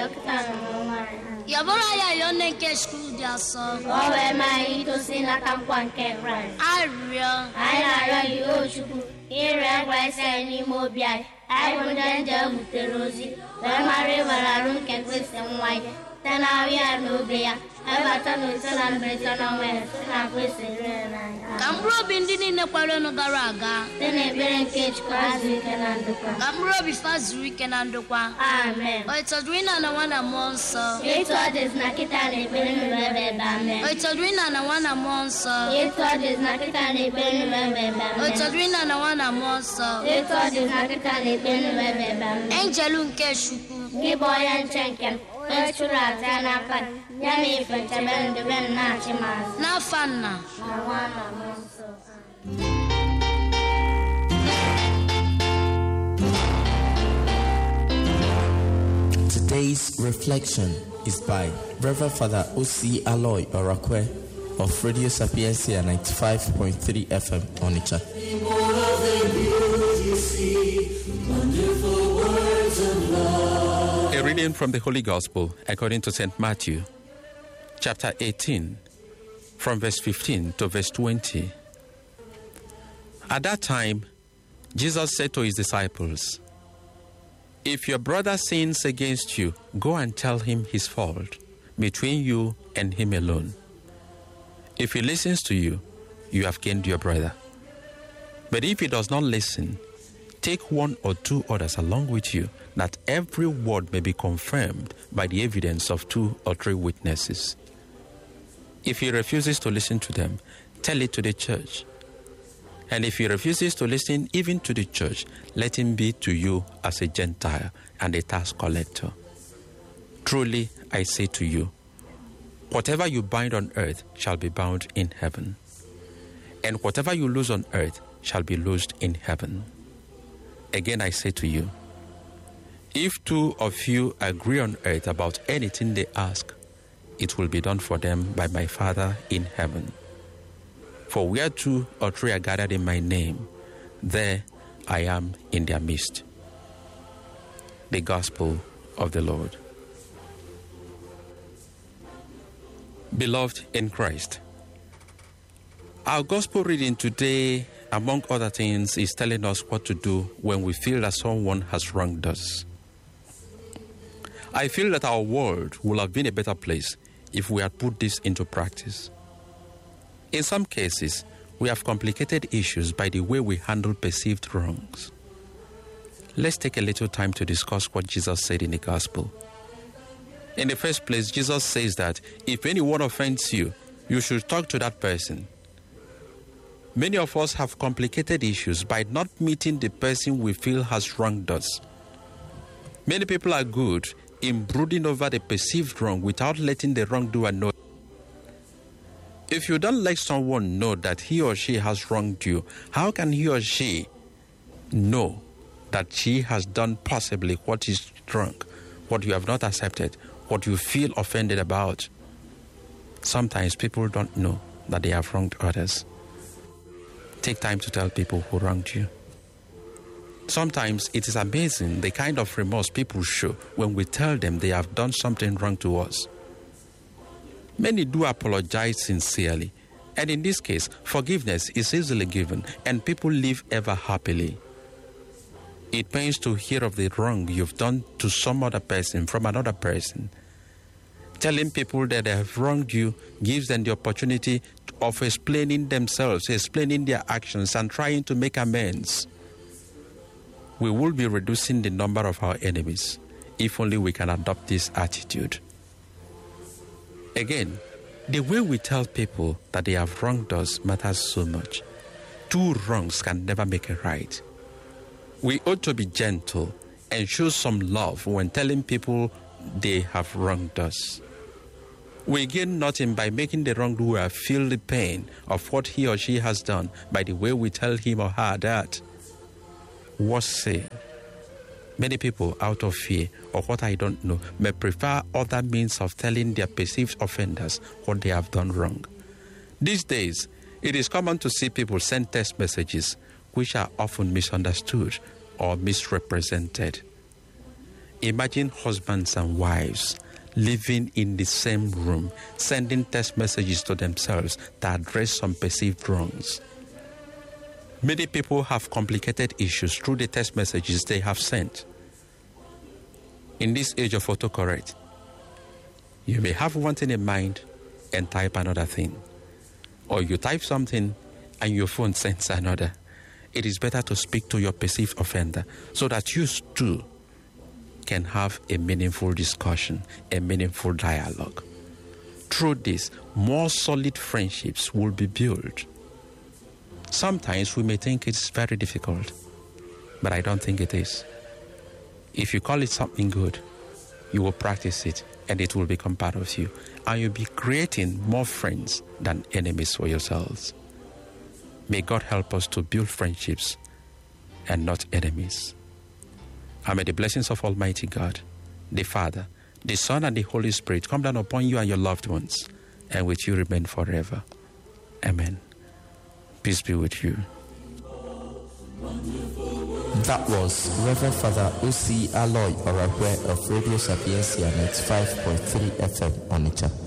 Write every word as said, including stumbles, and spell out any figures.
Yabora ya yone ke school jaso. Owe mai to sina kampwan ke ran. Ario. Ai na yo shuku. Ire kwa se ni mo bia. Ai wondan ja muterozi. Ba mare wararun ke kwese mwai. Tana wi no bia. Eba tanu sana mbesa na we. Na kwese rena. Kambro bindini ne kwaro no garaga. Tene beren ke chkwazi kenandukwa. Kambro bi fazuri kenandukwa. Amen. O itodwina na wana monso. Yeto ades na kita ne beren bebe amen. O itodwina na wana monso. Yeto ades na kita ne beren bebe amen. O itodwina na wana monso. Yeto ades na kita ne beren bebe amen. Angelu nke shuku. Giboyan chenken. Echura tana fan. Yami fente ben de ben na chimas. Na fanna. Na wana monso. Today's reflection is by Reverend Father O C Aloy Orakwe of Radio Sapiencia ninety-five point three F M Onitsha. A reading from the Holy Gospel according to Saint Matthew, chapter eighteen, from verse fifteen to verse twenty. At that time, Jesus said to his disciples, "If your brother sins against you, go and tell him his fault between you and him alone. If he listens to you, you have gained your brother. But if he does not listen, take one or two others along with you, that every word may be confirmed by the evidence of two or three witnesses. If he refuses to listen to them, tell it to the church. And if he refuses to listen even to the church, let him be to you as a Gentile and a tax collector. Truly, I say to you, whatever you bind on earth shall be bound in heaven, and whatever you loose on earth shall be loosed in heaven. Again, I say to you, if two of you agree on earth about anything they ask, it will be done for them by my Father in heaven. For where two or three are gathered in my name, there I am in their midst." The Gospel of the Lord. Beloved in Christ, our Gospel reading today, among other things, is telling us what to do when we feel that someone has wronged us. I feel that our world would have been a better place if we had put this into practice. In some cases, we have complicated issues by the way we handle perceived wrongs. Let's take a little time to discuss what Jesus said in the Gospel. In the first place, Jesus says that if anyone offends you, you should talk to that person. Many of us have complicated issues by not meeting the person we feel has wronged us. Many people are good in brooding over the perceived wrong without letting the wrongdoer know. If you don't let someone know that he or she has wronged you, how can he or she know that she has done possibly what is wrong, what you have not accepted, what you feel offended about? Sometimes people don't know that they have wronged others. Take time to tell people who wronged you. Sometimes it is amazing the kind of remorse people show when we tell them they have done something wrong to us. Many do apologize sincerely, and in this case, forgiveness is easily given, and people live ever happily. It pains to hear of the wrong you've done to some other person from another person. Telling people that they have wronged you gives them the opportunity of explaining themselves, explaining their actions, and trying to make amends. We will be reducing the number of our enemies if only we can adopt this attitude. Again, the way we tell people that they have wronged us matters so much. Two wrongs can never make a right. We ought to be gentle and show some love when telling people they have wronged us. We gain nothing by making the wrongdoer feel the pain of what he or she has done by the way we tell him or her that. What say? Many people, out of fear or what I don't know, may prefer other means of telling their perceived offenders what they have done wrong. These days, it is common to see people send text messages which are often misunderstood or misrepresented. Imagine husbands and wives living in the same room, sending text messages to themselves that address some perceived wrongs. Many people have complicated issues through the text messages they have sent. In this age of autocorrect, you may have one thing in mind and type another thing. Or you type something and your phone sends another. It is better to speak to your perceived offender so that you too can have a meaningful discussion, a meaningful dialogue. Through this, more solid friendships will be built. Sometimes we may think it's very difficult, but I don't think it is. If you call it something good, you will practice it and it will become part of you. And you'll be creating more friends than enemies for yourselves. May God help us to build friendships and not enemies. And may the blessings of Almighty God, the Father, the Son, and the Holy Spirit come down upon you and your loved ones, and with you remain forever. Amen. Peace be with you. That was Reverend Father O C Aloy Orakwe of Radio Sapiencia ninety-five point three F M Onitsha.